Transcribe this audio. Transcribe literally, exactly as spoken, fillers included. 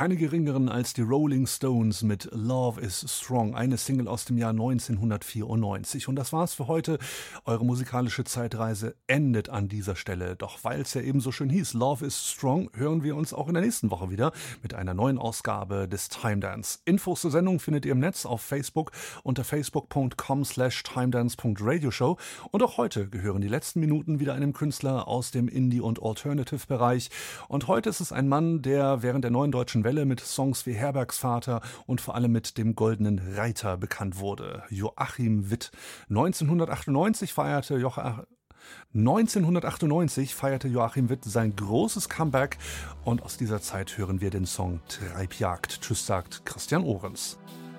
Keine geringeren als die Rolling Stones mit Love is Strong, eine Single aus dem Jahr neunzehnhundertvierundneunzig. Und das war's für heute. Eure musikalische Zeitreise endet an dieser Stelle. Doch weil es ja eben so schön hieß, Love is Strong, hören wir uns auch in der nächsten Woche wieder mit einer neuen Ausgabe des Time Dance. Infos zur Sendung findet ihr im Netz auf Facebook unter facebook.com slash timedance.radioshow. Und auch heute gehören die letzten Minuten wieder einem Künstler aus dem Indie- und Alternative-Bereich. Und heute ist es ein Mann, der während der Neuen Deutschen Welle mit Songs wie Herbergsvater und vor allem mit dem Goldenen Reiter bekannt wurde. Joachim Witt. neunzehnhundertachtundneunzig feierte Joachim neunzehnhundertachtundneunzig feierte Joachim Witt sein großes Comeback und aus dieser Zeit hören wir den Song Treibjagd. Tschüss, sagt Christian Ohrens.